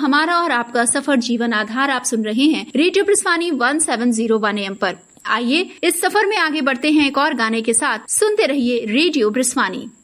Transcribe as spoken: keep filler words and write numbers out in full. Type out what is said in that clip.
हमारा और आपका सफर जीवन आधार आप सुन रहे हैं radio ब्रिस्वानी one seven zero one M पर। आइए इस सफर में आगे बढ़ते हैं एक और गाने के साथ। सुनते रहिए रेडियो ब्रिस्वानी।